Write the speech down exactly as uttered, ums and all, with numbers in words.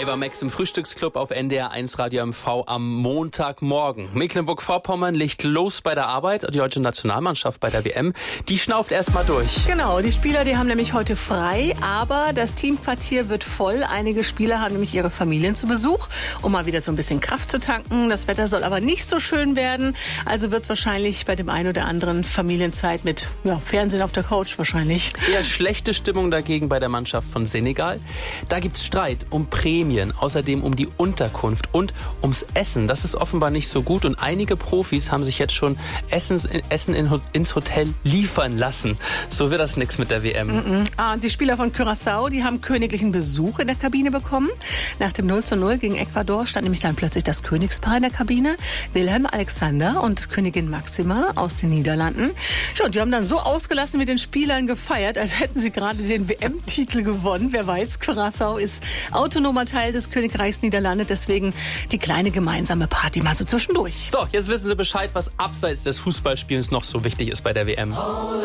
Eva Max im Frühstücksclub auf N D R eins Radio M V am Montagmorgen. Mecklenburg-Vorpommern legt los bei der Arbeit. Die deutsche Nationalmannschaft bei der W M, die schnauft erstmal durch. Genau, die Spieler, die haben nämlich heute frei, aber das Teamquartier wird voll. Einige Spieler haben nämlich ihre Familien zu Besuch, um mal wieder so ein bisschen Kraft zu tanken. Das Wetter soll aber nicht so schön werden, also wird es wahrscheinlich bei dem einen oder anderen Familienzeit mit ja, Fernsehen auf der Couch wahrscheinlich. Eher schlechte Stimmung dagegen bei der Mannschaft von Senegal. Da gibt's Streit um Prämien, außerdem um die Unterkunft und ums Essen. Das ist offenbar nicht so gut und einige Profis haben sich jetzt schon Essens, Essen in, ins Hotel liefern lassen. So wird das nix mit der W M. Mm-mm. Ah, die Spieler von Curaçao, die haben königlichen Besuch in der Kabine bekommen. Nach dem null zu null gegen Ecuador stand nämlich dann plötzlich das Königspaar in der Kabine. Wilhelm Alexander und Königin Maxima aus den Niederlanden. Ja, und die haben dann so ausgelassen mit den Spielern gefeiert, als hätten sie gerade den W M-Titel gewonnen. Wer weiß, Curaçao ist autonomer Teil des Königreichs Niederlande, deswegen die kleine gemeinsame Party mal so zwischendurch. So, jetzt wissen Sie Bescheid, was abseits des Fußballspielens noch so wichtig ist bei der W M.